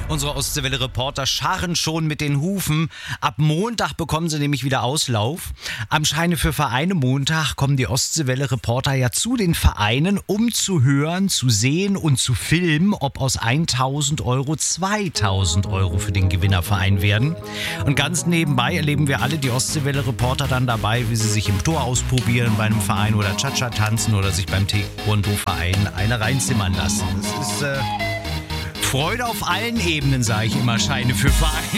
Unsere Ostseewelle-Reporter scharren schon mit den Hufen. Ab Montag bekommen sie nämlich wieder Auslauf. Am Scheine für Vereine Montag kommen die Ostseewelle-Reporter ja zu den Vereinen, um zu hören, zu sehen und zu filmen, ob aus 1.000 Euro 2.000 Euro für den Gewinnerverein werden. Und ganz nebenbei erleben wir alle die Ostseewelle-Reporter dann dabei, wie sie sich im Tor ausprobieren bei einem Verein oder Cha-Cha tanzen oder sich beim Taekwondo-Verein eine reinzimmern lassen. Das ist Freude auf allen Ebenen, sage ich immer, Scheine für Vereine.